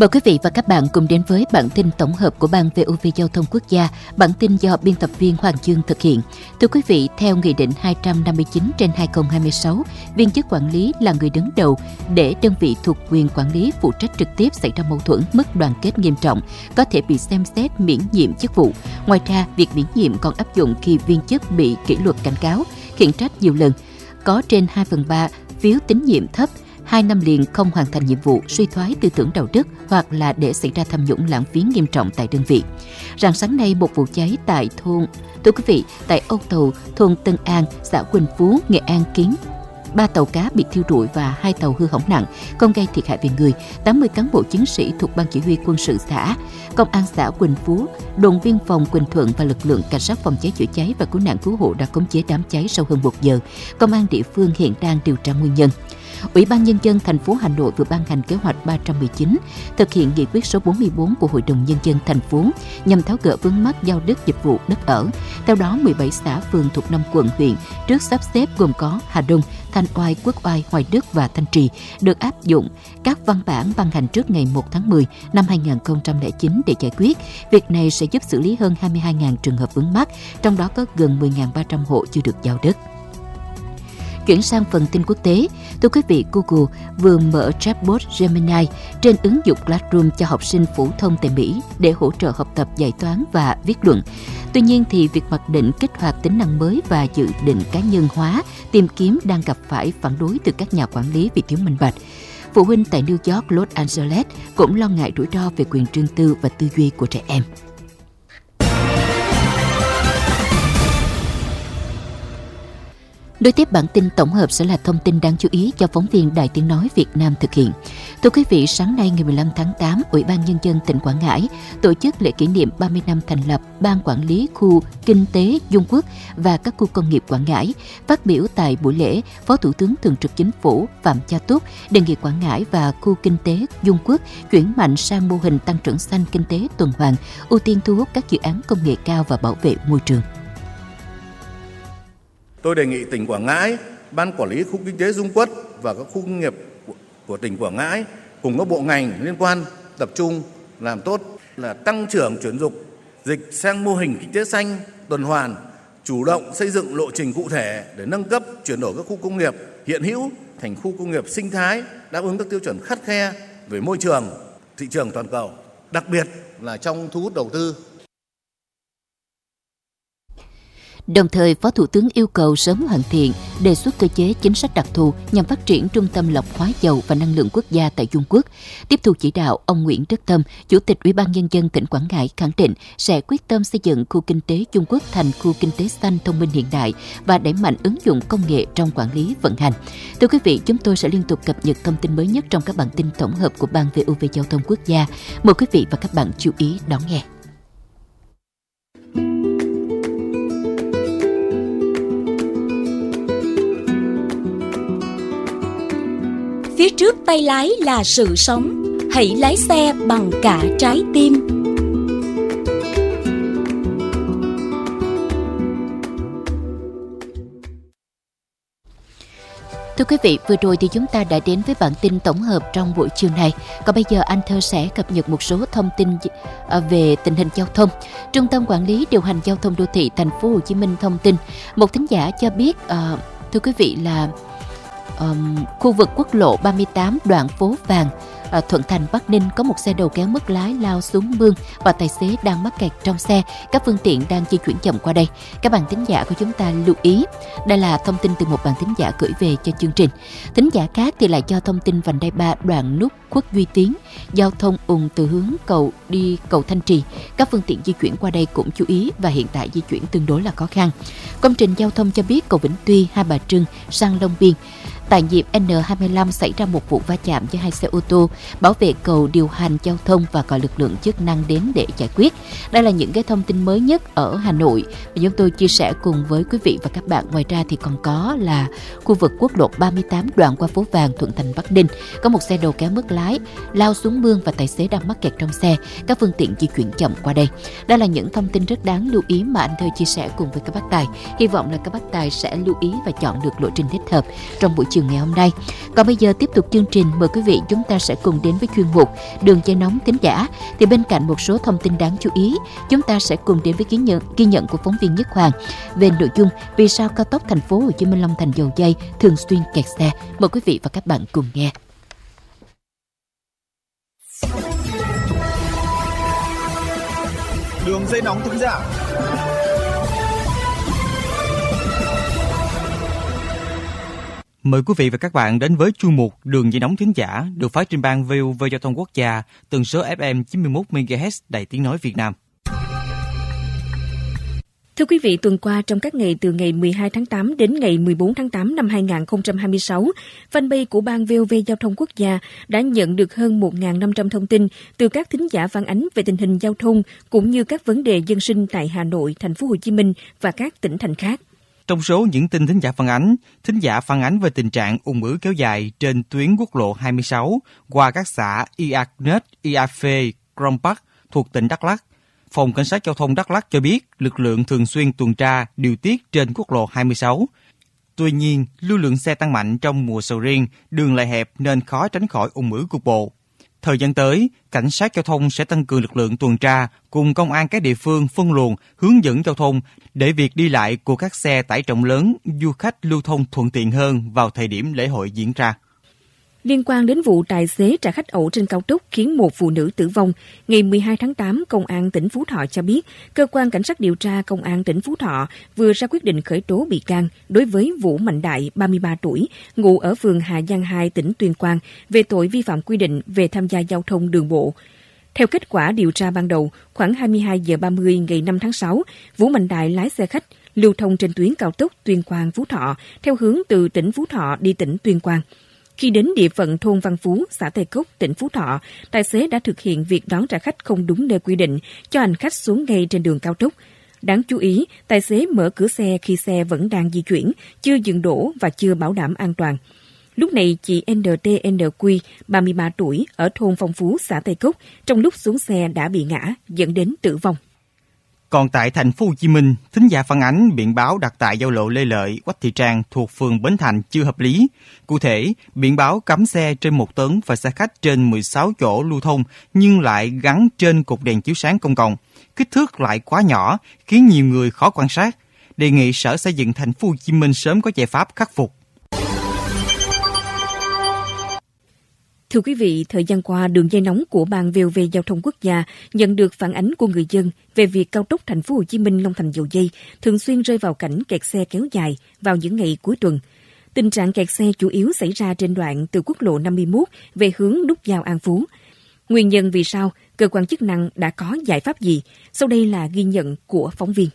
Mời quý vị và các bạn cùng đến với bản tin tổng hợp của Ban VOV Giao thông Quốc gia. Bản tin do biên tập viên Hoàng Dương thực hiện. Thưa quý vị, theo Nghị định 259/2026, viên chức quản lý là người đứng đầu để đơn vị thuộc quyền quản lý phụ trách trực tiếp xảy ra mâu thuẫn, mất đoàn kết nghiêm trọng, có thể bị xem xét miễn nhiệm chức vụ. Ngoài ra, việc miễn nhiệm còn áp dụng khi viên chức bị kỷ luật cảnh cáo, khiển trách nhiều lần, có trên 2/3 phiếu tín nhiệm thấp, 2 năm liền không hoàn thành nhiệm vụ, suy thoái tư tưởng đạo đức hoặc là để xảy ra tham nhũng lãng phí nghiêm trọng tại đơn vị. Rạng sáng nay, một vụ cháy tại tại Âu Tàu, thôn Tân An, xã Quỳnh Phú, Nghệ An khiến 3 tàu cá bị thiêu rụi và 2 tàu hư hỏng nặng, không gây thiệt hại về người. 80 cán bộ chiến sĩ thuộc Ban Chỉ huy Quân sự xã, Công an xã Quỳnh Phú, đồn biên phòng Quỳnh Thuận và lực lượng cảnh sát phòng cháy chữa cháy và cứu nạn cứu hộ đã khống chế đám cháy sau hơn 1 giờ. Công an địa phương hiện đang điều tra nguyên nhân. Ủy ban Nhân dân thành phố Hà Nội vừa ban hành kế hoạch 319 thực hiện nghị quyết số 44 của Hội đồng Nhân dân thành phố nhằm tháo gỡ vướng mắc giao đất dịch vụ đất ở. Theo đó, 17 xã phường thuộc 5 quận huyện trước sắp xếp gồm có Hà Đông, Thanh Oai, Quốc Oai, Hoài Đức và Thanh Trì được áp dụng các văn bản ban hành trước ngày 1 tháng 10 năm 2009 để giải quyết. Việc này sẽ giúp xử lý hơn 22.000 trường hợp vướng mắc, trong đó có gần 10.300 hộ chưa được giao đất. Chuyển sang phần tin quốc tế, thưa quý vị, Google vừa mở chatbot Gemini trên ứng dụng Classroom cho học sinh phổ thông tại Mỹ để hỗ trợ học tập giải toán và viết luận. Tuy nhiên, thì việc mặc định kích hoạt tính năng mới và dự định cá nhân hóa tìm kiếm đang gặp phải phản đối từ các nhà quản lý vì thiếu minh bạch. Phụ huynh tại New York, Los Angeles cũng lo ngại rủi ro về quyền riêng tư và tư duy của trẻ em. Đối tiếp bản tin tổng hợp sẽ là thông tin đáng chú ý do phóng viên Đài Tiếng Nói Việt Nam thực hiện. Thưa quý vị, sáng nay ngày 15 tháng 8, Ủy ban Nhân dân tỉnh Quảng Ngãi tổ chức lễ kỷ niệm 30 năm thành lập Ban Quản lý Khu Kinh tế Dung Quốc và các khu công nghiệp Quảng Ngãi. Phát biểu tại buổi lễ, Phó Thủ tướng Thường trực Chính phủ Phạm Gia Túc đề nghị Quảng Ngãi và khu kinh tế Dung Quốc chuyển mạnh sang mô hình tăng trưởng xanh kinh tế tuần hoàn, ưu tiên thu hút các dự án công nghệ cao và bảo vệ môi trường. Tôi đề nghị tỉnh Quảng Ngãi, Ban Quản lý Khu Kinh tế Dung Quất và các khu công nghiệp của tỉnh Quảng Ngãi cùng các bộ ngành liên quan tập trung làm tốt là tăng trưởng chuyển dịch sang mô hình kinh tế xanh tuần hoàn, chủ động xây dựng lộ trình cụ thể để nâng cấp chuyển đổi các khu công nghiệp hiện hữu thành khu công nghiệp sinh thái đáp ứng các tiêu chuẩn khắt khe về môi trường, thị trường toàn cầu, đặc biệt là trong thu hút đầu tư. Đồng thời, Phó Thủ tướng yêu cầu sớm hoàn thiện, đề xuất cơ chế chính sách đặc thù nhằm phát triển trung tâm lọc hóa dầu và năng lượng quốc gia tại Dung Quốc. Tiếp thu chỉ đạo, ông Nguyễn Đức Tâm, Chủ tịch Ủy ban Nhân dân tỉnh Quảng Ngãi khẳng định sẽ quyết tâm xây dựng khu kinh tế Dung Quốc thành khu kinh tế xanh thông minh hiện đại và đẩy mạnh ứng dụng công nghệ trong quản lý vận hành. Thưa quý vị, chúng tôi sẽ liên tục cập nhật thông tin mới nhất trong các bản tin tổng hợp của Ban VOV Giao thông Quốc gia. Mời quý vị và các bạn chú ý đón nghe. Phía trước tay lái là sự sống, hãy lái xe bằng cả trái tim. Thưa quý vị, vừa rồi thì chúng ta đã đến với bản tin tổng hợp trong buổi chiều này. Còn bây giờ anh Thơ sẽ cập nhật một số thông tin về tình hình giao thông. Trung tâm Quản lý Điều hành Giao thông Đô thị Thành phố Hồ Chí Minh thông tin, một thính giả cho biết, thưa quý vị là khu vực quốc lộ 38 đoạn phố Vàng, Thuận Thành, Bắc Ninh có một xe đầu kéo mất lái lao xuống mương và tài xế đang mắc kẹt trong xe. Các phương tiện đang di chuyển chậm qua đây. Các bạn thính giả của chúng ta lưu ý. Đây là thông tin từ một bạn thính giả gửi về cho chương trình. Thính giả khác thì lại cho thông tin vành đai 3 đoạn nút Khuất Duy Tiến, giao thông ùn từ hướng cầu đi cầu Thanh Trì. Các phương tiện di chuyển qua đây cũng chú ý và hiện tại di chuyển tương đối là khó khăn. Công trình giao thông cho biết cầu Vĩnh Tuy, Hai Bà Trưng sang Long Biên, tại nhịp N25 xảy ra một vụ va chạm với 2 xe ô tô. Bảo vệ cầu điều hành giao thông và gọi lực lượng chức năng đến để giải quyết. Đây là những cái thông tin mới nhất ở Hà Nội và chúng tôi chia sẻ cùng với quý vị và các bạn. Ngoài ra thì còn có là khu vực quốc lộ 38 đoạn qua phố Vàng, Thuận Thành, Bắc Ninh có một xe đầu kéo mất lái lao xuống mương và tài xế đang mắc kẹt trong xe. Các phương tiện di chuyển chậm qua đây. Đây là những thông tin rất đáng lưu ý mà anh Thơ chia sẻ cùng với các bác tài. Hy vọng là các bác tài sẽ lưu ý và chọn được lộ trình thích hợp trong buổi chiều chiều ngày hôm nay. Còn bây giờ tiếp tục chương trình, mời quý vị chúng ta sẽ cùng đến với chuyên mục Đường dây nóng thính giả. Thì bên cạnh một số thông tin đáng chú ý, chúng ta sẽ cùng đến với ghi nhận của phóng viên Nhất Hoàng về nội dung vì sao cao tốc thành phố Hồ Chí Minh Long Thành Dầu Giây thường xuyên kẹt xe. Mời quý vị và các bạn cùng nghe. Đường dây nóng thính giả. Mời quý vị và các bạn đến với chuyên mục Đường dây nóng thính giả được phát trên ban VOV Giao thông Quốc gia, tần số FM 91 MHz Đài Tiếng nói Việt Nam. Thưa quý vị, tuần qua trong các ngày từ ngày 12 tháng 8 đến ngày 14 tháng 8 năm 2026, fanpage của Ban VOV Giao thông Quốc gia đã nhận được hơn 1.500 thông tin từ các thính giả phản ánh về tình hình giao thông cũng như các vấn đề dân sinh tại Hà Nội, Thành phố Hồ Chí Minh và các tỉnh thành khác. Trong số những tin thính giả phản ánh về tình trạng ùn ứ kéo dài trên tuyến quốc lộ 26 qua các xã Iagnet, Iaphe, Krông Bắc thuộc tỉnh Đắk Lắk. Phòng Cảnh sát Giao thông Đắk Lắk cho biết lực lượng thường xuyên tuần tra, điều tiết trên quốc lộ 26. Tuy nhiên, lưu lượng xe tăng mạnh trong mùa sầu riêng, đường lại hẹp nên khó tránh khỏi ùn ứ cục bộ. Thời gian tới, Cảnh sát Giao thông sẽ tăng cường lực lượng tuần tra cùng công an các địa phương phân luồng, hướng dẫn giao thông để việc đi lại của các xe tải trọng lớn, du khách lưu thông thuận tiện hơn vào thời điểm lễ hội diễn ra. Liên quan đến vụ tài xế trả khách ẩu trên cao tốc khiến một phụ nữ tử vong, ngày 12 tháng 8, Công an tỉnh Phú Thọ cho biết, Cơ quan Cảnh sát điều tra Công an tỉnh Phú Thọ vừa ra quyết định khởi tố bị can đối với Vũ Mạnh Đại, 33 tuổi, ngụ ở phường Hà Giang 2, tỉnh Tuyên Quang, về tội vi phạm quy định về tham gia giao thông đường bộ. Theo kết quả điều tra ban đầu, khoảng 22 giờ 30 ngày 5 tháng 6, Vũ Mạnh Đại lái xe khách lưu thông trên tuyến cao tốc Tuyên Quang - Phú Thọ theo hướng từ tỉnh Phú Thọ đi tỉnh Tuyên Quang. Khi đến địa phận thôn Văn Phú, xã Tây Cốc, tỉnh Phú Thọ, tài xế đã thực hiện việc đón trả khách không đúng nơi quy định, cho hành khách xuống ngay trên đường cao tốc. Đáng chú ý, tài xế mở cửa xe khi xe vẫn đang di chuyển, chưa dừng đỗ và chưa bảo đảm an toàn. Lúc này, chị NTNQ, 33 tuổi, ở thôn Phong Phú, xã Tây Cốc, trong lúc xuống xe đã bị ngã, dẫn đến tử vong. Còn tại Thành phố Hồ Chí Minh, thính giả phản ánh biển báo đặt tại giao lộ Lê Lợi, Quách Thị Trang thuộc phường Bến Thành chưa hợp lý. Cụ thể, biển báo cấm xe trên 1 tấn và xe khách trên 16 chỗ lưu thông nhưng lại gắn trên cột đèn chiếu sáng công cộng. Kích thước lại quá nhỏ, khiến nhiều người khó quan sát. Đề nghị Sở Xây dựng Thành phố Hồ Chí Minh sớm có giải pháp khắc phục. Thưa quý vị, thời gian qua, đường dây nóng của Ban VOV Giao thông Quốc gia nhận được phản ánh của người dân về việc cao tốc Thành phố Hồ Chí Minh Long Thành Dầu Giây thường xuyên rơi vào cảnh kẹt xe kéo dài vào những ngày cuối tuần. Tình trạng kẹt xe chủ yếu xảy ra trên đoạn từ quốc lộ 51 về hướng nút giao An Phú. Nguyên nhân vì sao, cơ quan chức năng đã có giải pháp gì? Sau đây là ghi nhận của phóng viên.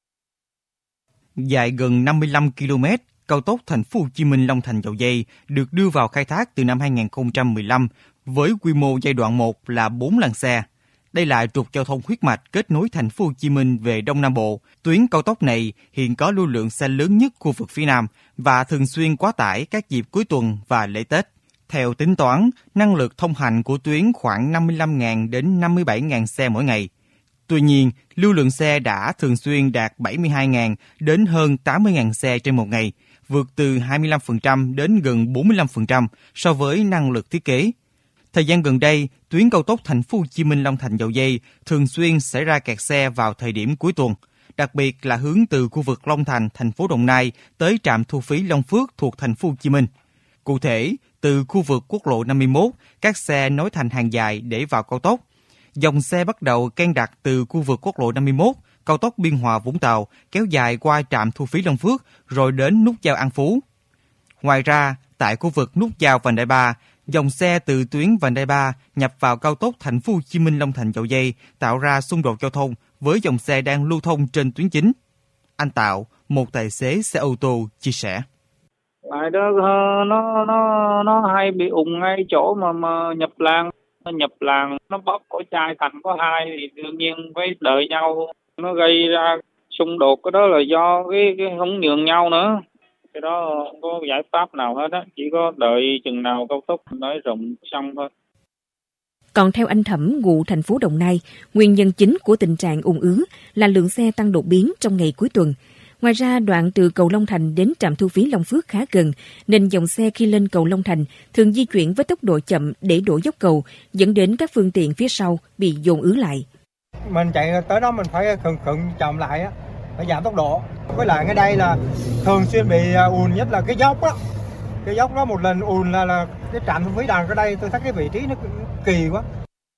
Dài gần 55 km, cao tốc Thành phố Hồ Chí Minh Long Thành Dầu Giây được đưa vào khai thác từ năm 2015 với quy mô giai đoạn 1 là 4 làn xe. Đây là trục giao thông huyết mạch kết nối Thành phố Hồ Chí Minh về Đông Nam Bộ. Tuyến cao tốc này hiện có lưu lượng xe lớn nhất khu vực phía Nam và thường xuyên quá tải các dịp cuối tuần và lễ Tết. Theo tính toán, năng lực thông hành của tuyến khoảng 55.000 đến 57.000 xe mỗi ngày. Tuy nhiên, lưu lượng xe đã thường xuyên đạt 72.000 đến hơn 80.000 xe trên một ngày, vượt từ 25% đến gần 45% so với năng lực thiết kế. Thời gian gần đây, tuyến cao tốc Thành phố Hồ Chí Minh Long Thành Dầu Giây thường xuyên xảy ra kẹt xe vào thời điểm cuối tuần, đặc biệt là hướng từ khu vực Long Thành, thành phố Đồng Nai tới trạm thu phí Long Phước thuộc Thành phố Hồ Chí Minh. Cụ thể, từ khu vực quốc lộ 51, các xe nối thành hàng dài để vào cao tốc. Dòng xe bắt đầu keng đặc từ khu vực quốc lộ 51, cao tốc Biên Hòa - Vũng Tàu, kéo dài qua trạm thu phí Long Phước, rồi đến nút giao An Phú. Ngoài ra, tại khu vực nút giao Vành Đai 3, dòng xe từ tuyến Vành Đai 3 nhập vào cao tốc Thành phố Hồ Chí Minh Long Thành Dầu Giây tạo ra xung đột giao thông với dòng xe đang lưu thông trên tuyến chính. Anh Tạo, một tài xế xe ô tô, chia sẻ. Tại đó nó hay bị ùn ngay chỗ mà nhập làng nó bóp cổ chai thành có hai thì đương nhiên phải đợi nhau, nó gây ra xung đột. Cái đó là do cái không nhường nhau nữa. Cái đó không có giải pháp nào hết á, chỉ có đợi chừng nào cao tốc nới rộng xong thôi. Còn theo anh Thẩm, ngụ thành phố Đồng Nai, nguyên nhân chính của tình trạng ùn ứ là lượng xe tăng đột biến trong ngày cuối tuần. Ngoài ra, đoạn từ cầu Long Thành đến trạm thu phí Long Phước khá gần, nên dòng xe khi lên cầu Long Thành thường di chuyển với tốc độ chậm để đổ dốc cầu, dẫn đến các phương tiện phía sau bị dồn ứ lại. Mình chạy tới đó mình phải khựng chậm lại á, phải giảm tốc độ. Với lại cái đây là thường xuyên bị ùn, nhất là cái dốc đó. Cái dốc đó một lần ùn là cái trạm thu phí đằng ở đây, tôi thấy cái vị trí nó kỳ quá.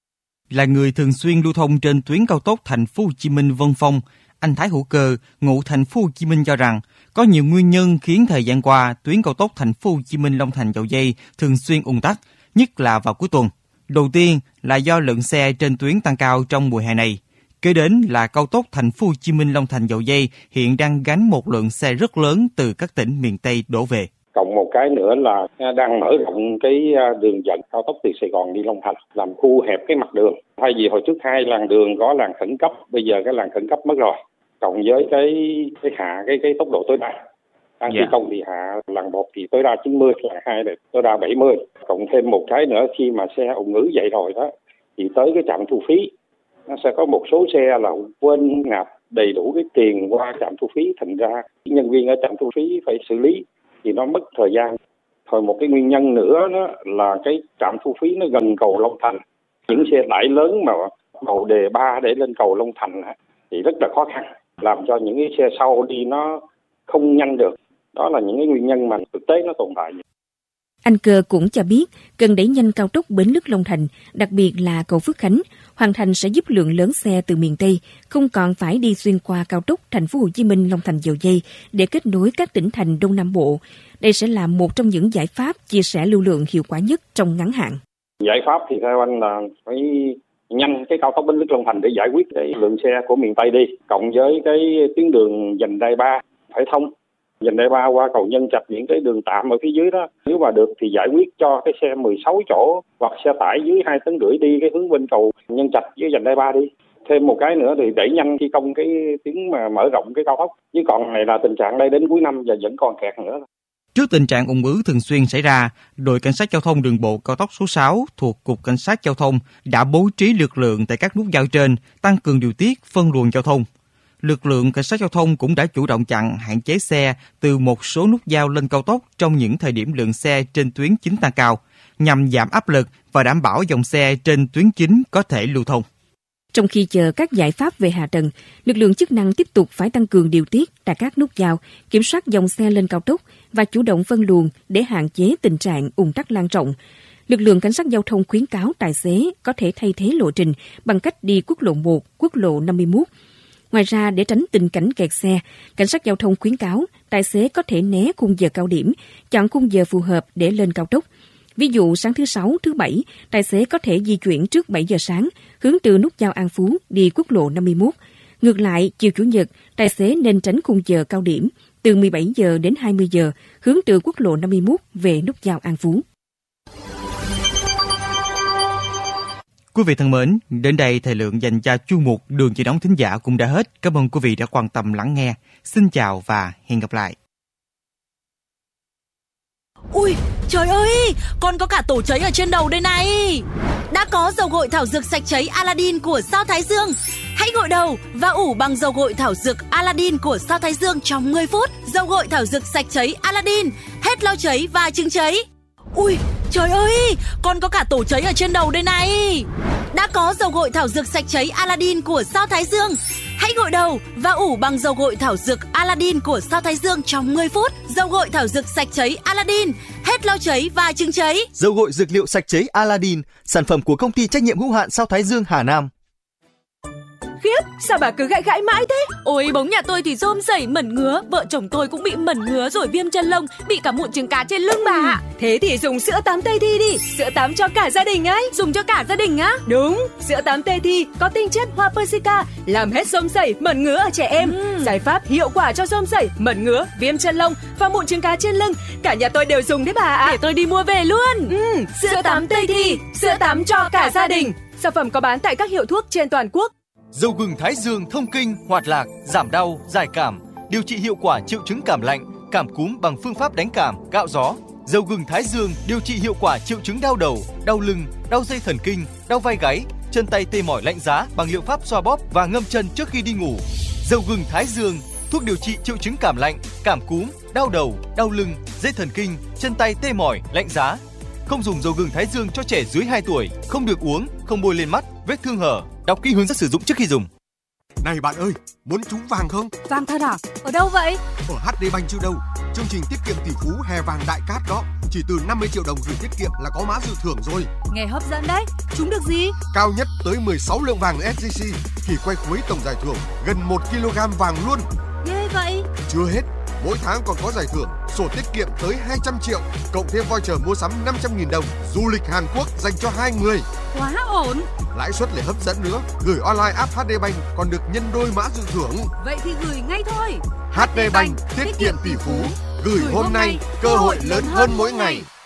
Là người thường xuyên lưu thông trên tuyến cao tốc Thành phố Hồ Chí Minh - Vân Phong, anh Thái Hữu Cơ, ngụ Thành phố Hồ Chí Minh cho rằng có nhiều nguyên nhân khiến thời gian qua tuyến cao tốc Thành phố Hồ Chí Minh - Long Thành - Dầu Giây thường xuyên ùn tắc, nhất là vào cuối tuần. Đầu tiên là do lượng xe trên tuyến tăng cao trong mùa hè này. Kế đến là cao tốc Thành phố Hồ Chí Minh - Long Thành - Dầu Giây hiện đang gánh một lượng xe rất lớn từ các tỉnh miền Tây đổ về. Cộng một cái nữa là đang mở rộng cái đường dẫn cao tốc từ Sài Gòn đi Long Thành, làm thu hẹp cái mặt đường. Thay vì hồi trước 2 làn đường có làn khẩn cấp, bây giờ cái làn khẩn cấp mất rồi. Cộng với cái hạ cái tốc độ tối đa. Đang thi công thì hạ làn 1 thì tối đa 90, làn 2 là tối đa 70. Cộng thêm một cái nữa, khi mà xe ùn ứ vậy rồi đó, thì tới cái trạm thu phí nó sẽ có một số xe là quên nạp đầy đủ cái tiền qua trạm thu phí, thành ra nhân viên ở trạm thu phí phải xử lý thì nó mất thời gian. Rồi một cái nguyên nhân nữa đó là cái trạm thu phí nó gần cầu Long Thành. Những xe tải lớn mà đầu đề 3 để lên cầu Long Thành thì rất là khó khăn, làm cho những cái xe sau đi nó không nhanh được. Đó là những cái nguyên nhân mà thực tế nó tồn tại. Anh Cơ cũng cho biết cần đẩy nhanh cao tốc Bến Lức - Long Thành, đặc biệt là cầu Phước Khánh, hoàn thành sẽ giúp lượng lớn xe từ miền Tây không còn phải đi xuyên qua cao tốc Thành phố Hồ Chí Minh - Long Thành - Dầu Giây để kết nối các tỉnh thành Đông Nam Bộ. Đây sẽ là một trong những giải pháp chia sẻ lưu lượng hiệu quả nhất trong ngắn hạn. Giải pháp thì theo anh là phải nhanh cái cao tốc Bến Lức - Long Thành để giải quyết cái lượng xe của miền Tây đi, cộng với cái tuyến đường vành đai 3 phải thông. Vành đai 3 qua cầu Nhân Trạch, những cái đường tạm ở phía dưới đó, nếu mà được thì giải quyết cho cái xe 16 chỗ hoặc xe tải dưới 2,5 tấn đi cái hướng bên cầu Nhân Trạch với vành đai 3 đi. Thêm một cái nữa thì đẩy nhanh thi công cái tuyến mà mở rộng cái cao tốc. Chứ còn này là tình trạng đây đến cuối năm và vẫn còn kẹt nữa. Trước tình trạng ùn ứ thường xuyên xảy ra, đội cảnh sát giao thông đường bộ cao tốc số 6 thuộc Cục Cảnh sát Giao thông đã bố trí lực lượng tại các nút giao trên, tăng cường điều tiết, phân luồng giao thông. Lực lượng cảnh sát giao thông cũng đã chủ động chặn, hạn chế xe từ một số nút giao lên cao tốc trong những thời điểm lượng xe trên tuyến chính tăng cao, nhằm giảm áp lực và đảm bảo dòng xe trên tuyến chính có thể lưu thông. Trong khi chờ các giải pháp về hạ tầng, lực lượng chức năng tiếp tục phải tăng cường điều tiết tại các nút giao, kiểm soát dòng xe lên cao tốc và chủ động phân luồng để hạn chế tình trạng ùn tắc lan rộng. Lực lượng cảnh sát giao thông khuyến cáo tài xế có thể thay thế lộ trình bằng cách đi quốc lộ 1, quốc lộ 51. Ngoài ra, để tránh tình cảnh kẹt xe, cảnh sát giao thông khuyến cáo tài xế có thể né khung giờ cao điểm, chọn khung giờ phù hợp để lên cao tốc. Ví dụ sáng thứ Sáu, thứ Bảy, tài xế có thể di chuyển trước 7 giờ sáng, hướng từ nút giao An Phú đi quốc lộ 51. Ngược lại, chiều Chủ nhật, tài xế nên tránh khung giờ cao điểm, từ 17 giờ đến 20 giờ, hướng từ quốc lộ 51 về nút giao An Phú. Quý vị thân mến, đến đây thời lượng dành cho chuyên mục Đường Chỉ Đón thính giả cũng đã hết. Cảm ơn quý vị đã quan tâm lắng nghe. Xin chào và hẹn gặp lại. Ui, trời ơi, con có cả tổ cháy ở trên đầu đây này. Đã có dầu gội thảo dược sạch cháy Aladdin của Sao Thái Dương. Hãy gội đầu và ủ bằng dầu gội thảo dược Aladdin của Sao Thái Dương trong 10 phút. Dầu gội thảo dược sạch cháy Aladdin, hết lau cháy và chứng cháy. Ui, trời ơi, con có cả tổ cháy ở trên đầu đây này. Đã có dầu gội thảo dược sạch cháy Aladdin của Sao Thái Dương. Hãy gội đầu và ủ bằng dầu gội thảo dược Aladdin của Sao Thái Dương trong 10 phút. Dầu gội thảo dược sạch cháy Aladdin, hết lau cháy và chứng cháy. Dầu gội dược liệu sạch cháy Aladdin, sản phẩm của công ty trách nhiệm hữu hạn Sao Thái Dương Hà Nam. Khiếp, sao bà cứ gãi mãi thế? Ôi, bóng nhà tôi thì rôm rẩy mẩn ngứa, vợ chồng tôi cũng bị mẩn ngứa rồi viêm chân lông, bị cả mụn trứng cá trên lưng bà ạ. Thế thì dùng sữa tắm Tây Thi đi, sữa tắm cho cả gia đình ấy. Dùng cho cả gia đình á? Đúng, sữa tắm Tây Thi có tinh chất hoa persica, làm hết rôm rẩy, mẩn ngứa ở trẻ em. Giải pháp hiệu quả cho rôm rẩy, mẩn ngứa, viêm chân lông và mụn trứng cá trên lưng. Cả nhà tôi đều dùng đấy bà ạ. Để tôi đi mua về luôn. Sữa tắm Tây Thi, sữa tắm cho cả gia đình. Sản phẩm có bán tại các hiệu thuốc trên toàn quốc. Dầu gừng Thái Dương thông kinh, hoạt lạc, giảm đau, giải cảm, điều trị hiệu quả triệu chứng cảm lạnh, cảm cúm bằng phương pháp đánh cảm, gạo gió. Dầu gừng Thái Dương điều trị hiệu quả triệu chứng đau đầu, đau lưng, đau dây thần kinh, đau vai gáy, chân tay tê mỏi lạnh giá bằng liệu pháp xoa bóp và ngâm chân trước khi đi ngủ. Dầu gừng Thái Dương thuốc điều trị triệu chứng cảm lạnh, cảm cúm, đau đầu, đau lưng, dây thần kinh, chân tay tê mỏi, lạnh giá. Không dùng dầu gừng thái dương cho trẻ dưới 2 tuổi, không được uống, không bôi lên mắt, vết thương hở. Đọc kỹ hướng dẫn sử dụng trước khi dùng. Này bạn ơi, muốn trúng vàng không? Vàng thật à? Ở đâu vậy? Ở HD Bank chứ đâu. Chương trình tiết kiệm tỷ phú hè vàng đại cát đó. Chỉ từ 50 triệu đồng gửi tiết kiệm là có mã dự thưởng rồi. Nghe hấp dẫn đấy. Trúng được gì? Cao nhất tới 16 lượng vàng SJC. Thì quay cuối tổng giải thưởng gần 1 kg vàng luôn. Ghê vậy. Chưa hết, mỗi tháng còn có giải thưởng sổ tiết kiệm tới 200 triệu, cộng thêm voucher mua sắm 500.000 đồng, du lịch Hàn Quốc dành cho 2 người. Quá ổn. Lãi suất lại hấp dẫn nữa, gửi online app HD Bank còn được nhân đôi mã dự thưởng. Vậy thì gửi ngay thôi. HD Bank tiết kiệm tỷ phú, gửi hôm nay, cơ hội lớn hơn mỗi ngày.